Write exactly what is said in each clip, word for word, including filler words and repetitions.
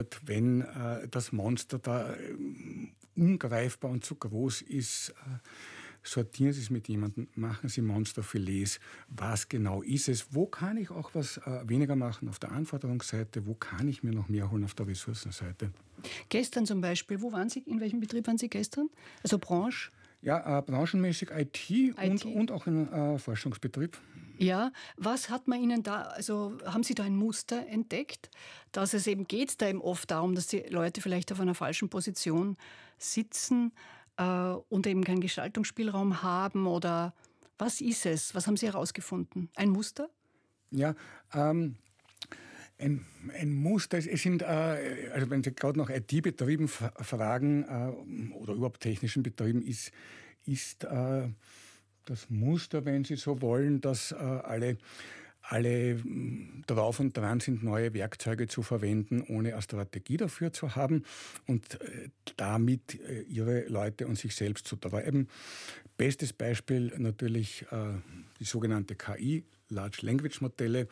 wenn äh, das Monster da äh, ungreifbar und zu groß ist, äh, sortieren Sie es mit jemandem, machen Sie Monsterfilets. Was genau ist es? Wo kann ich auch was äh, weniger machen auf der Anforderungsseite? Wo kann ich mir noch mehr holen auf der Ressourcenseite? Gestern zum Beispiel, wo waren Sie, in welchem Betrieb waren Sie gestern? Also Branche? Ja, äh, branchenmäßig I T, I und, T. und auch ein äh, Forschungsbetrieb. Ja, was hat man Ihnen da, also haben Sie da ein Muster entdeckt, dass es eben geht da eben oft darum, dass die Leute vielleicht auf einer falschen Position sitzen äh, und eben keinen Gestaltungsspielraum haben, oder was ist es? Was haben Sie herausgefunden? Ein Muster? Ja, ähm, ein, ein Muster, es es sind, äh, also wenn Sie gerade nach I T-Betrieben fragen äh, oder überhaupt technischen Betrieben, ist, ist äh, das Muster, wenn Sie so wollen, dass äh, alle, alle mh, drauf und dran sind, neue Werkzeuge zu verwenden, ohne eine Strategie dafür zu haben und äh, damit äh, ihre Leute und sich selbst zu treiben. Bestes Beispiel natürlich äh, die sogenannte K I, Large Language Modelle.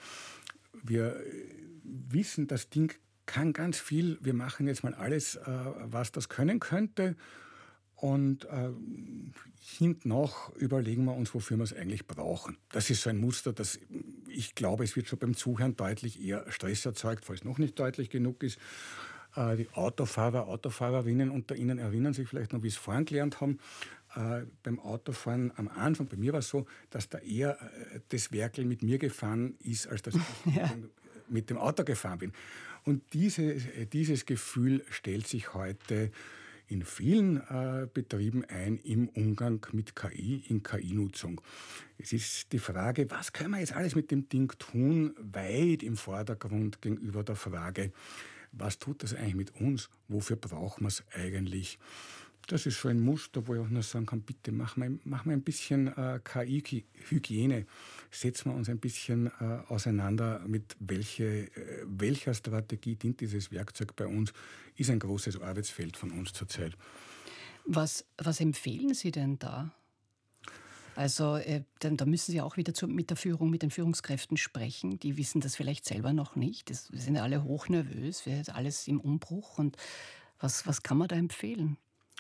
Wir wissen, das Ding kann ganz viel. Wir machen jetzt mal alles, äh, was das können könnte. Und äh, hinten noch überlegen wir uns, wofür wir es eigentlich brauchen. Das ist so ein Muster, das ich glaube, es wird schon beim Zuhören deutlich eher Stress erzeugt, falls es noch nicht deutlich genug ist. Äh, die Autofahrer, Autofahrerinnen unter Ihnen erinnern sich vielleicht noch, wie sie es fahren gelernt haben. Äh, beim Autofahren am Anfang, bei mir war es so, dass da eher äh, das Werkel mit mir gefahren ist, als dass ich ja. mit dem Auto gefahren bin. Und diese, dieses Gefühl stellt sich heute in vielen äh, Betrieben ein im Umgang mit K I, in K I-Nutzung. Es ist die Frage, was können wir jetzt alles mit dem Ding tun, weit im Vordergrund gegenüber der Frage, was tut das eigentlich mit uns, wofür brauchen wir es eigentlich? Das ist so ein Muster, wo ich auch nur sagen kann, bitte machen wir, machen wir ein bisschen äh, K I-Hygiene, setzen wir uns ein bisschen äh, auseinander mit welche, äh, welcher Strategie dient dieses Werkzeug bei uns, ist ein großes Arbeitsfeld von uns zurzeit. Was, was empfehlen Sie denn da? Also äh, denn da müssen Sie auch wieder zu, mit der Führung, mit den Führungskräften sprechen. Die wissen das vielleicht selber noch nicht. Das, wir sind ja alle hochnervös, wir sind alles im Umbruch. Und was, was kann man da empfehlen?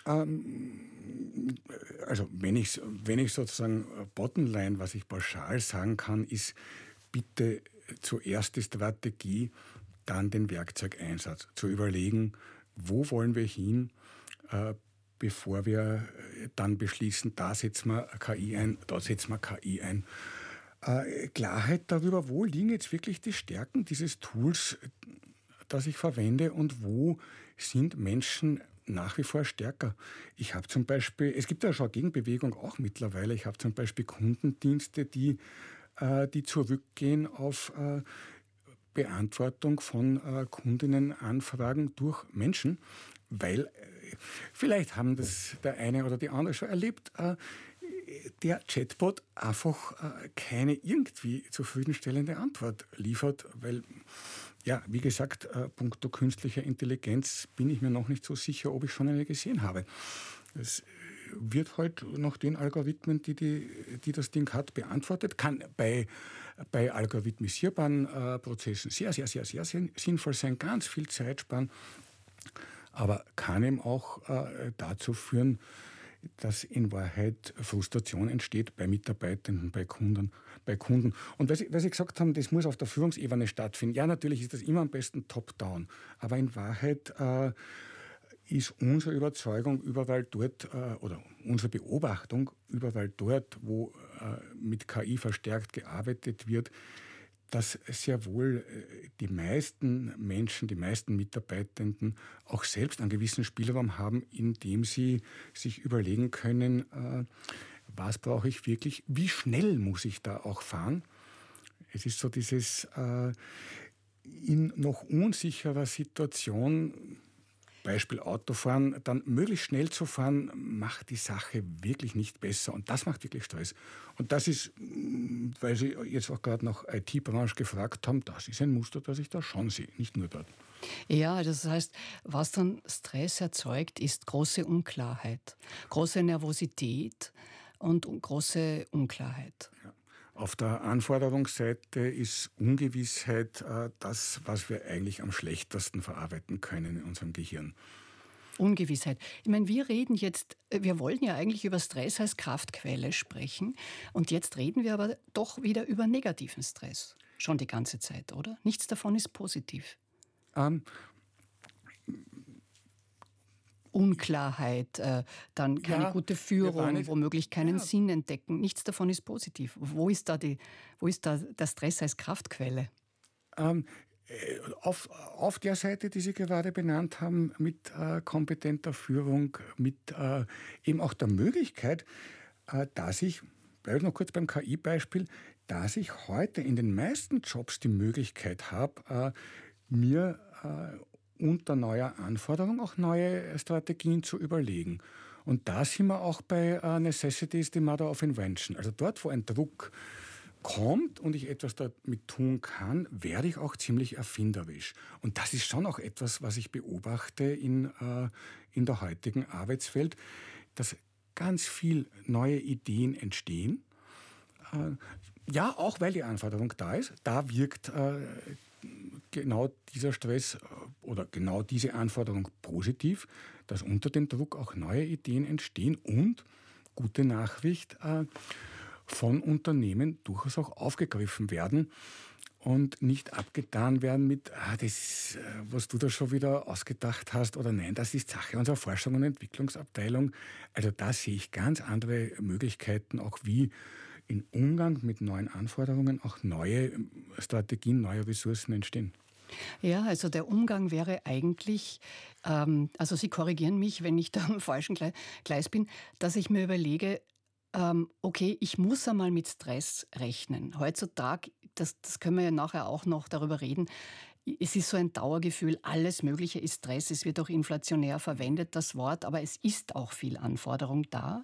Also wenn ich, wenn ich sozusagen Bottomline, was ich pauschal sagen kann, ist bitte zuerst die Strategie, dann den Werkzeugeinsatz. Zu überlegen, wo wollen wir hin, äh, bevor wir dann beschließen, da setzen wir K I ein, da setzen wir K I ein. Äh, Klarheit darüber, wo liegen jetzt wirklich die Stärken dieses Tools, das ich verwende, und wo sind Menschen nach wie vor stärker. Ich habe zum Beispiel, es gibt ja schon eine Gegenbewegung auch mittlerweile, ich habe zum Beispiel Kundendienste, die, äh, die zurückgehen auf äh, Beantwortung von äh, Kundinnenanfragen durch Menschen, weil äh, vielleicht haben das der eine oder die andere schon erlebt, äh, der Chatbot einfach äh, keine irgendwie zufriedenstellende Antwort liefert, weil, ja, wie gesagt, äh, punkto künstlicher Intelligenz bin ich mir noch nicht so sicher, ob ich schon eine gesehen habe. Es wird halt nach den Algorithmen, die, die, die das Ding hat, beantwortet. Kann bei, bei algorithmisierbaren äh, Prozessen sehr, sehr, sehr, sehr sinnvoll sein, ganz viel Zeit sparen, aber kann eben auch äh, dazu führen, dass in Wahrheit Frustration entsteht bei Mitarbeitenden, bei Kunden. Bei Kunden. Und was ich, was ich gesagt habe, das muss auf der Führungsebene stattfinden. Ja, natürlich ist das immer am besten top-down. Aber in Wahrheit äh, ist unsere Überzeugung überall dort, äh, oder unsere Beobachtung überall dort, wo äh, mit K I verstärkt gearbeitet wird, dass sehr wohl die meisten Menschen, die meisten Mitarbeitenden auch selbst einen gewissen Spielraum haben, indem sie sich überlegen können, was brauche ich wirklich, wie schnell muss ich da auch fahren. Es ist so dieses in noch unsicherer Situation, Beispiel Autofahren, dann möglichst schnell zu fahren, macht die Sache wirklich nicht besser. Und das macht wirklich Stress. Und das ist, weil Sie jetzt auch gerade nach I T-Branche gefragt haben, das ist ein Muster, das ich da schon sehe, nicht nur dort. Ja, das heißt, was dann Stress erzeugt, ist große Unklarheit, große Nervosität und große Unklarheit. Ja. Auf der Anforderungsseite ist Ungewissheit äh, das, was wir eigentlich am schlechtesten verarbeiten können in unserem Gehirn. Ungewissheit. Ich meine, wir reden jetzt, wir wollen ja eigentlich über Stress als Kraftquelle sprechen und jetzt reden wir aber doch wieder über negativen Stress. Schon die ganze Zeit, oder? Nichts davon ist positiv. Ähm, Unklarheit, äh, dann keine ja, gute wir waren Führung, jetzt, womöglich keinen ja, Sinn entdecken. Nichts davon ist positiv. Wo ist da, die, wo ist da der Stress als Kraftquelle? ähm, äh, auf, auf der Seite, die Sie gerade benannt haben, mit äh, kompetenter Führung, mit äh, eben auch der Möglichkeit, äh, dass ich, bleibe ich noch kurz beim K I-Beispiel, dass ich heute in den meisten Jobs die Möglichkeit habe, äh, mir äh, unter neuer Anforderung auch neue Strategien zu überlegen. Und da sind wir auch bei uh, Necessity is the Mother of Invention. Also dort, wo ein Druck kommt und ich etwas damit tun kann, werde ich auch ziemlich erfinderisch. Und das ist schon auch etwas, was ich beobachte in, uh, in der heutigen Arbeitswelt, dass ganz viel neue Ideen entstehen. Uh, ja, auch weil die Anforderung da ist. Da wirkt uh, genau dieser Stress oder genau diese Anforderung positiv, dass unter dem Druck auch neue Ideen entstehen und, gute Nachricht, äh, von Unternehmen durchaus auch aufgegriffen werden und nicht abgetan werden mit, ah, das, was du da schon wieder ausgedacht hast, oder nein, das ist Sache unserer Forschung- und Entwicklungsabteilung. Also da sehe ich ganz andere Möglichkeiten, auch wie im Umgang mit neuen Anforderungen auch neue Strategien, neue Ressourcen entstehen. Ja, also der Umgang wäre eigentlich, ähm, also Sie korrigieren mich, wenn ich da am falschen Gleis bin, dass ich mir überlege, ähm, okay, ich muss einmal mit Stress rechnen. Heutzutage, das, das können wir ja nachher auch noch darüber reden, es ist so ein Dauergefühl, alles Mögliche ist Stress. Es wird auch inflationär verwendet, das Wort, aber es ist auch viel Anforderung da.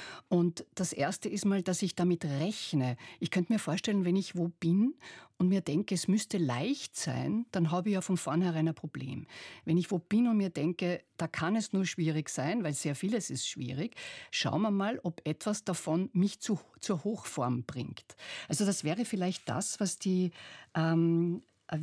Und das Erste ist mal, dass ich damit rechne. Ich könnte mir vorstellen, wenn ich wo bin und mir denke, es müsste leicht sein, dann habe ich ja von vornherein ein Problem. Wenn ich wo bin und mir denke, da kann es nur schwierig sein, weil sehr vieles ist schwierig, schauen wir mal, ob etwas davon mich zu, zur Hochform bringt. Also das wäre vielleicht das, was die... Ähm,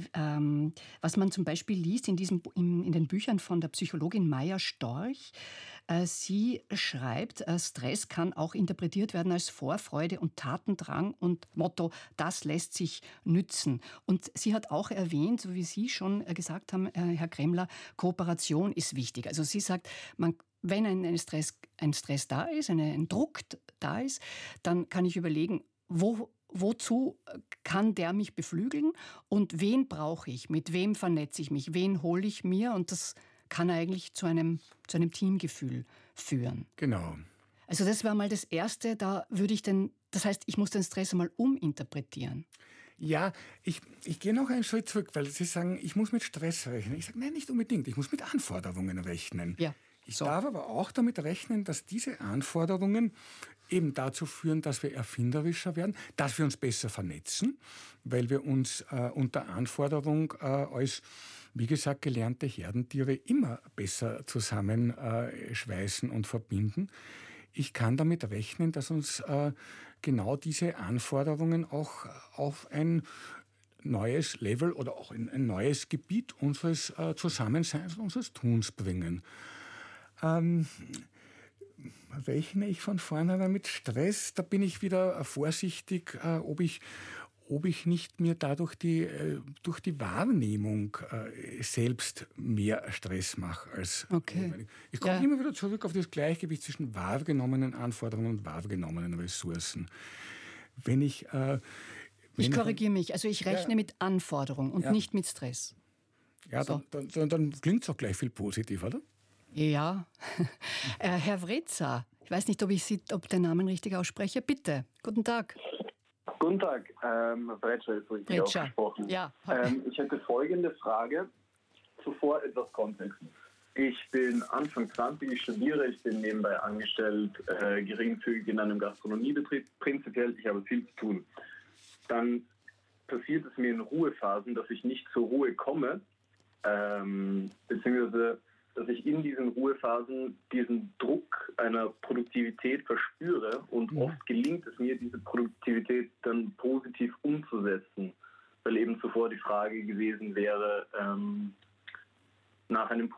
Ähm, was man zum Beispiel liest in, diesem, in, in den Büchern von der Psychologin Maya Storch. Äh, sie schreibt, äh, Stress kann auch interpretiert werden als Vorfreude und Tatendrang und Motto, das lässt sich nützen. Und sie hat auch erwähnt, so wie Sie schon äh, gesagt haben, äh, Herr Kremmler, Kooperation ist wichtig. Also sie sagt, man wenn ein, ein, Stress, ein Stress da ist, eine, ein Druck da ist, dann kann ich überlegen, wo Wozu kann der mich beflügeln und wen brauche ich, mit wem vernetze ich mich, wen hole ich mir, und das kann eigentlich zu einem, zu einem Teamgefühl führen. Genau. Also das war mal das Erste, da würde ich den, das heißt, ich muss den Stress einmal uminterpretieren. Ja, ich, ich gehe noch einen Schritt zurück, weil Sie sagen, ich muss mit Stress rechnen. Ich sage, nein, nicht unbedingt, ich muss mit Anforderungen rechnen. Ja. Ich So. darf aber auch damit rechnen, dass diese Anforderungen eben dazu führen, dass wir erfinderischer werden, dass wir uns besser vernetzen, weil wir uns äh, unter Anforderung äh, als, wie gesagt, gelernte Herdentiere immer besser zusammenschweißen äh, und verbinden. Ich kann damit rechnen, dass uns äh, genau diese Anforderungen auch auf ein neues Level oder auch in ein neues Gebiet unseres äh, Zusammenseins, unseres Tuns bringen. Ähm, rechne ich von vornherein mit Stress? Da bin ich wieder vorsichtig, äh, ob ich, ob ich nicht mir dadurch die, äh, durch die Wahrnehmung äh, selbst mehr Stress mache. Als Okay. Ich komme Ja. immer wieder zurück auf das Gleichgewicht zwischen wahrgenommenen Anforderungen und wahrgenommenen Ressourcen. Wenn ich... Äh, wenn Ich korrigiere mich, also ich rechne ja, mit Anforderung und ja, nicht mit Stress. ja, So. dann, dann, dann klingt es auch gleich viel positiv, oder? Ja. äh, Herr Wreza, ich weiß nicht, ob ich Sie, ob den Namen richtig ausspreche. Bitte, guten Tag. Guten Tag, ähm, Bretscher ist richtig Bretscher. ausgesprochen. Ja. Ähm, ich hätte folgende Frage, zuvor etwas Kontext. Ich bin Anfang zwanzig, ich studiere, ich bin nebenbei angestellt, äh, geringfügig in einem Gastronomiebetrieb. Prinzipiell, ich habe viel zu tun. Dann passiert es mir in Ruhephasen, dass ich nicht zur Ruhe komme, ähm, beziehungsweise dass ich in diesen Ruhephasen diesen Druck einer Produktivität verspüre und Mhm. oft gelingt es mir, diese Produktivität dann Frage gewesen wäre, ähm, nach einem